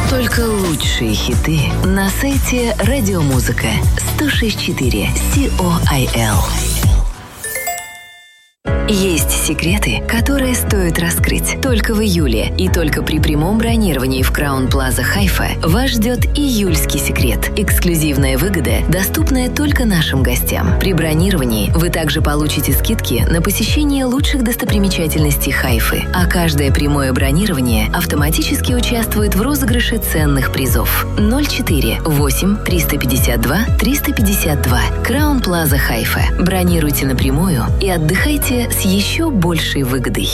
Только лучшие хиты на сайте Радиомузыка 106.4 COIL. Есть секреты, которые стоит раскрыть. Только в июле и только при прямом бронировании в Краун Плаза Хайфа вас ждет июльский секрет. Эксклюзивная выгода, доступная только нашим гостям. При бронировании вы также получите скидки на посещение лучших достопримечательностей Хайфы, а каждое прямое бронирование автоматически участвует в розыгрыше ценных призов. 04 8 352 352. Краун Плаза Хайфа. Бронируйте напрямую и отдыхайте с еще большей выгодой.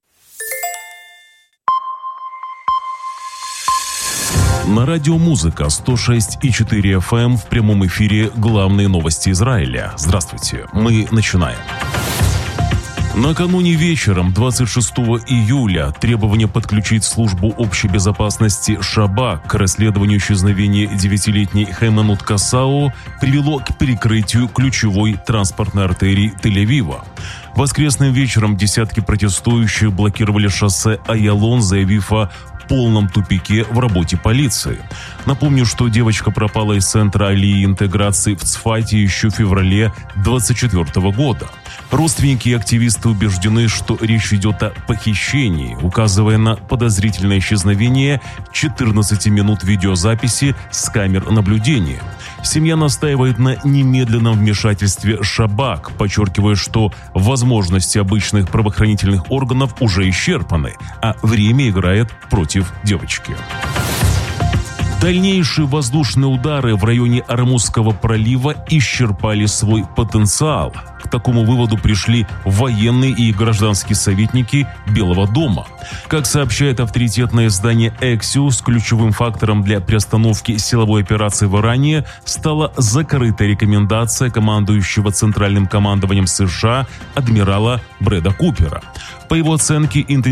На Радиомузыка 106.4 FM в прямом эфире главные новости Израиля. Здравствуйте, мы начинаем. Накануне вечером 26 июля требование подключить службу общей безопасности Шабак к расследованию исчезновения 9-летней Хейманут Касау привело к перекрытию ключевой транспортной артерии Тель-Авива. Воскресным вечером десятки протестующих блокировали шоссе Айалон, заявив о полном тупике в работе полиции. Напомню, что девочка пропала из центра Алии интеграции в Цфате еще в феврале 2024 года. Родственники и активисты убеждены, что речь идет о похищении, указывая на подозрительное исчезновение 14 минут видеозаписи с камер наблюдения. Семья настаивает на немедленном вмешательстве Шабак, подчеркивая, что возможности обычных правоохранительных органов уже исчерпаны, а время играет против девочки. Дальнейшие воздушные удары в районе Ормузского пролива исчерпали свой потенциал. К такому выводу пришли военные и гражданские советники Белого дома. Как сообщает авторитетное издание Axios, ключевым фактором для приостановки силовой операции в Иране стала закрытая рекомендация командующего Центральным командованием США адмирала Брэда Купера. По его оценке,